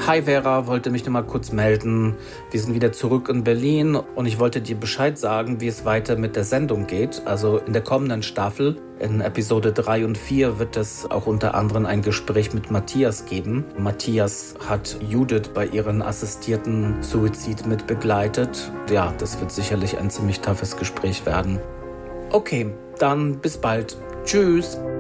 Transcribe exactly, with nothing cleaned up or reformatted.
Hi Vera, wollte mich nur mal kurz melden. Wir sind wieder zurück in Berlin und ich wollte dir Bescheid sagen, wie es weiter mit der Sendung geht. Also in der kommenden Staffel, in Episode drei und vier, wird es auch unter anderem ein Gespräch mit Matthias geben. Matthias hat Judith bei ihrem assistierten Suizid mit begleitet. Ja, das wird sicherlich ein ziemlich toughes Gespräch werden. Okay, dann bis bald. Tschüss.